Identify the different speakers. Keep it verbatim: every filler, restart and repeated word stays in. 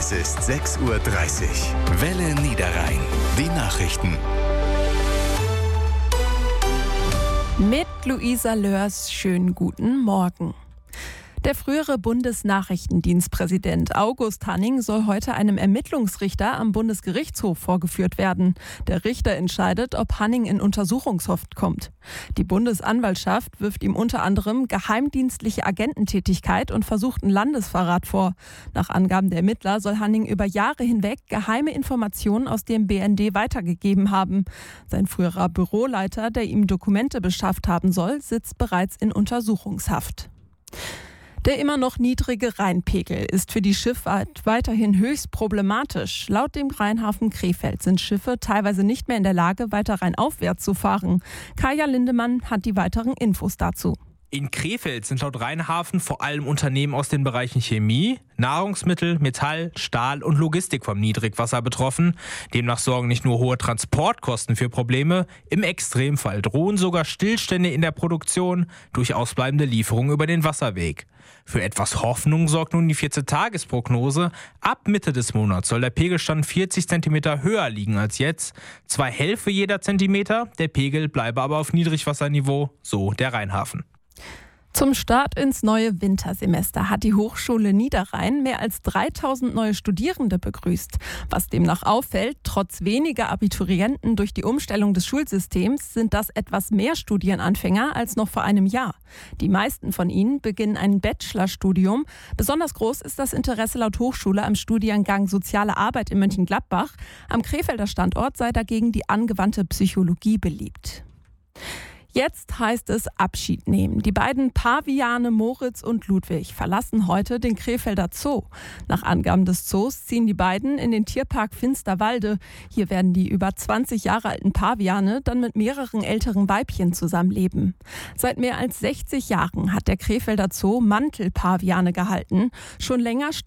Speaker 1: Es ist sechs Uhr dreißig. Welle Niederrhein. Die Nachrichten.
Speaker 2: Mit Luisa Lörs, schönen guten Morgen. Der frühere Bundesnachrichtendienstpräsident August Hanning soll heute einem Ermittlungsrichter am Bundesgerichtshof vorgeführt werden. Der Richter entscheidet, ob Hanning in Untersuchungshaft kommt. Die Bundesanwaltschaft wirft ihm unter anderem geheimdienstliche Agententätigkeit und versuchten Landesverrat vor. Nach Angaben der Ermittler soll Hanning über Jahre hinweg geheime Informationen aus dem B N D weitergegeben haben. Sein früherer Büroleiter, der ihm Dokumente beschafft haben soll, sitzt bereits in Untersuchungshaft. Der immer noch niedrige Rheinpegel ist für die Schifffahrt weiterhin höchst problematisch. Laut dem Rheinhafen Krefeld sind Schiffe teilweise nicht mehr in der Lage, weiter rheinaufwärts zu fahren. Kaya Lindemann hat die weiteren Infos dazu.
Speaker 3: In Krefeld sind laut Rheinhafen vor allem Unternehmen aus den Bereichen Chemie, Nahrungsmittel, Metall, Stahl und Logistik vom Niedrigwasser betroffen. Demnach sorgen nicht nur hohe Transportkosten für Probleme, im Extremfall drohen sogar Stillstände in der Produktion durch ausbleibende Lieferungen über den Wasserweg. Für etwas Hoffnung sorgt nun die vierzehn-Tages-Prognose. Ab Mitte des Monats soll der Pegelstand vierzig Zentimeter höher liegen als jetzt. Zwar helfe jeder Zentimeter, der Pegel bleibe aber auf Niedrigwasserniveau, so der Rheinhafen.
Speaker 2: Zum Start ins neue Wintersemester hat die Hochschule Niederrhein mehr als dreitausend neue Studierende begrüßt. Was demnach auffällt, trotz weniger Abiturienten durch die Umstellung des Schulsystems sind das etwas mehr Studienanfänger als noch vor einem Jahr. Die meisten von ihnen beginnen ein Bachelorstudium. Besonders groß ist das Interesse laut Hochschule am Studiengang Soziale Arbeit in Mönchengladbach. Am Krefelder Standort sei dagegen die angewandte Psychologie beliebt. Jetzt heißt es Abschied nehmen. Die beiden Paviane Moritz und Ludwig verlassen heute den Krefelder Zoo. Nach Angaben des Zoos ziehen die beiden in den Tierpark Finsterwalde. Hier werden die über zwanzig Jahre alten Paviane dann mit mehreren älteren Weibchen zusammenleben. Seit mehr als sechzig Jahren hat der Krefelder Zoo Mantelpaviane gehalten. Schon länger